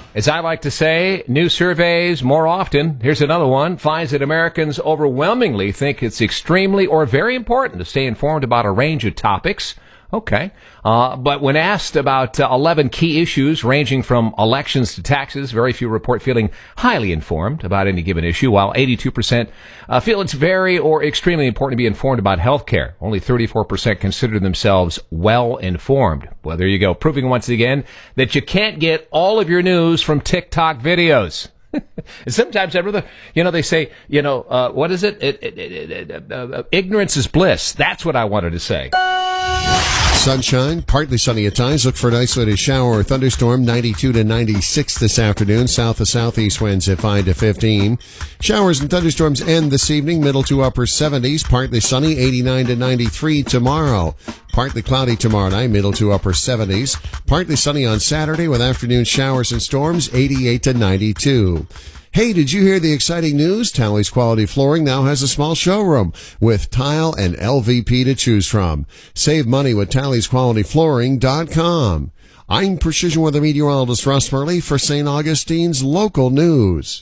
As I like to say, new surveys more often. Here's another one. Finds that Americans overwhelmingly think it's extremely or very important to stay informed about a range of topics. Okay. But when asked about 11 key issues ranging from elections to taxes, very few report feeling highly informed about any given issue, while 82% feel it's very or extremely important to be informed about healthcare. Only 34% consider themselves well informed. Well, there you go, proving once again that you can't get all of your news from TikTok videos. Sometimes I'd rather, they say, what is it? Ignorance is bliss. That's what I wanted to say. Sunshine, partly sunny at times. Look for an isolated shower or thunderstorm, 92 to 96 this afternoon. South to southeast winds at 5 to 15. Showers and thunderstorms end this evening, middle to upper 70s. Partly sunny, 89 to 93 tomorrow. Partly cloudy tomorrow night, middle to upper 70s. Partly sunny on Saturday with afternoon showers and storms, 88 to 92. Hey, did you hear the exciting news? Tally's Quality Flooring now has a small showroom with tile and LVP to choose from. Save money with TallysQualityFlooring.com. I'm Precision Weather Meteorologist Russ Murley for St. Augustine's Local News.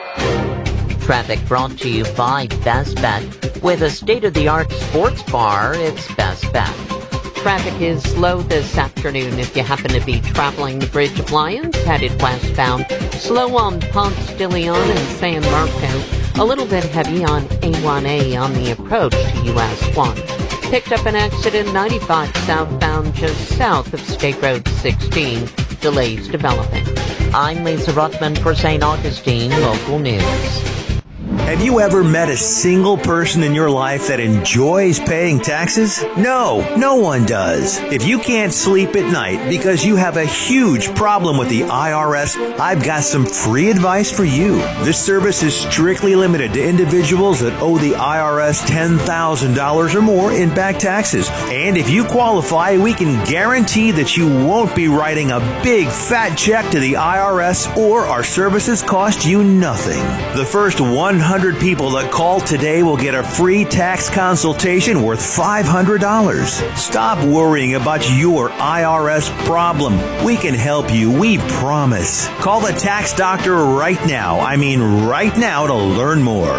Traffic brought to you by Best Bet. With a state-of-the-art sports bar, it's Best Bet. Traffic is slow this afternoon if you happen to be traveling the Bridge of Lions headed westbound. Slow on Ponce de Leon and San Marco. A little bit heavy on A1A on the approach to US 1. Picked up an accident 95 southbound just south of State Road 16. Delays developing. I'm Lisa Ruthman for St. Augustine Local News. Have you ever met a single person in your life that enjoys paying taxes? No one does. If you can't sleep at night because you have a huge problem with the IRS, I've got some free advice for you. This service is strictly limited to individuals that owe the IRS $10,000 or more in back taxes. And if you qualify, we can guarantee that you won't be writing a big fat check to the IRS, or our services cost you nothing. The first 100 people that call today will get a free tax consultation worth $500. Stop worrying about your IRS problem. We can help you, we promise. Call the tax doctor right now. I mean right now to learn more.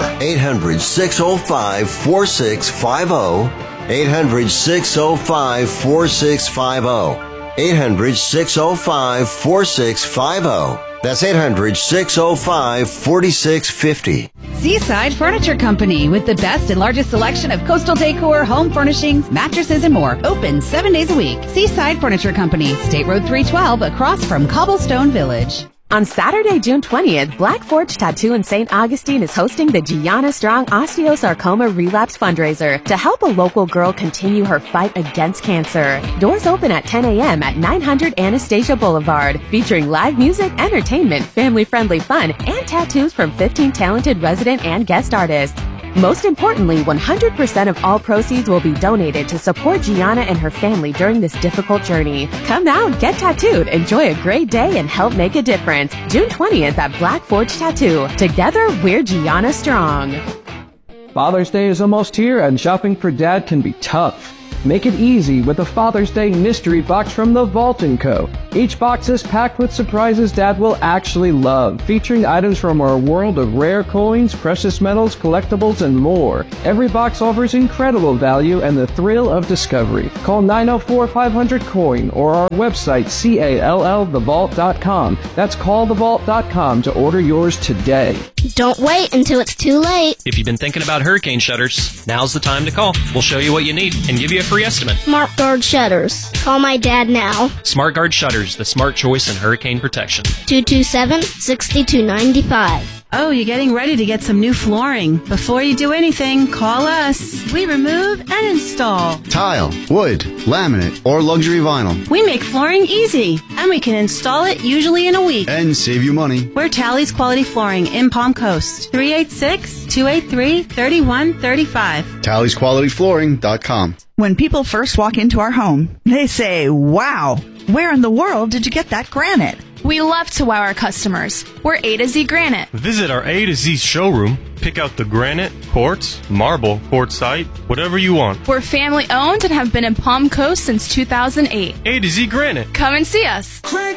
800-605-4650. 800-605-4650. 800-605-4650. That's 800-605-4650. Seaside Furniture Company, with the best and largest selection of coastal decor, home furnishings, mattresses, and more. Open 7 days a week. Seaside Furniture Company, State Road 312, across from Cobblestone Village. On Saturday, June 20th, Black Forge Tattoo in St. Augustine is hosting the Gianna Strong Osteosarcoma Relapse Fundraiser to help a local girl continue her fight against cancer. Doors open at 10 a.m. at 900 Anastasia Boulevard, featuring live music, entertainment, family-friendly fun, and tattoos from 15 talented resident and guest artists. Most importantly, 100% of all proceeds will be donated to support Gianna and her family during this difficult journey. Come out, get tattooed, enjoy a great day, and help make a difference. June 20th at Black Forge Tattoo. Together, we're Gianna Strong. Father's Day is almost here, and shopping for Dad can be tough. Make it easy with a Father's Day mystery box from The Vault & Co. Each box is packed with surprises Dad will actually love, featuring items from our world of rare coins, precious metals, collectibles, and more. Every box offers incredible value and the thrill of discovery. Call 904-500-COIN or our website, callthevault.com. That's callthevault.com to order yours today. Don't wait until it's too late. If you've been thinking about hurricane shutters, now's the time to call. We'll show you what you need and give you a free estimate. SmartGuard Shutters. Call my dad now. SmartGuard Shutters, the smart choice in hurricane protection. 227-6295. Oh, you're getting ready to get some new flooring. Before you do anything, call us. We remove and install tile, wood, laminate, or luxury vinyl. We make flooring easy, and we can install it usually in a week. And save you money. We're Tally's Quality Flooring in Palm Coast. 386-283-3135. TallysQualityFlooring.com. When people first walk into our home, they say, wow, where in the world did you get that granite? We love to wow our customers. We're A to Z Granite. Visit our A to Z showroom. Pick out the granite, quartz, marble, quartzite, whatever you want. We're family owned and have been in Palm Coast since 2008. A to Z Granite. Come and see us.